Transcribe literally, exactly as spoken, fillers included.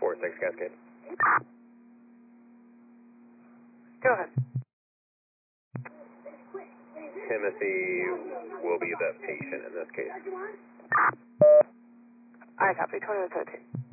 four six Cascade. Go ahead. Timothy will be the patient in this case. I copy, twenty-one seventeen.